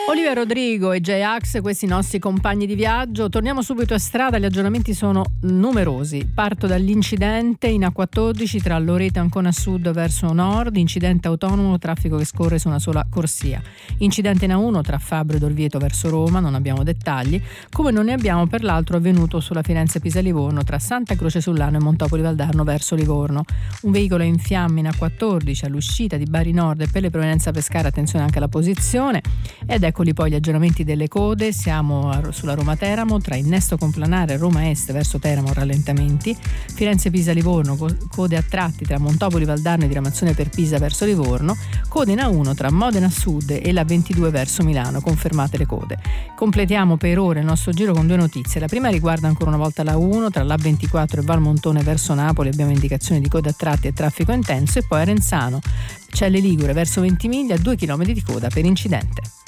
Olivia Rodrigo e J-Ax, questi nostri compagni di viaggio. Torniamo subito a strada, gli aggiornamenti sono numerosi. Parto dall'incidente in A14 tra Loreto e Ancona Sud verso nord, incidente autonomo, traffico che scorre su una sola corsia. Incidente in A1 tra Fabbro ed Orvieto verso Roma, non abbiamo dettagli, come non ne abbiamo per l'altro avvenuto sulla Firenze-Pisa-Livorno tra Santa Croce Sull'Ano e Montopoli Valdarno verso Livorno. Un veicolo è in fiamme in A14 all'uscita di Bari Nord e per le provenienza Pescara, attenzione anche alla posizione. Ed eccoli poi gli aggiornamenti delle code. Siamo sulla Roma-Teramo tra Innesto Complanare e Roma Est verso Teramo, rallentamenti. Firenze-Pisa-Livorno, code a tratti tra Montopoli Valdarno e diramazione per Pisa verso Livorno. Code in A1 tra Modena Sud e la 22 verso Milano, confermate le code. Completiamo per ora il nostro giro con due notizie. La prima riguarda ancora una volta la 1 tra l'A24 e Valmontone verso Napoli, abbiamo indicazioni di code a tratti e traffico intenso, e poi a Renzano, Celle Ligure verso Ventimiglia, 2 km di coda per incidente.